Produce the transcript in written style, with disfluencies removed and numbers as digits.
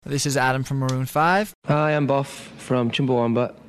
This is Adam from Maroon 5. Hi, I'm Boff from Chumbawamba.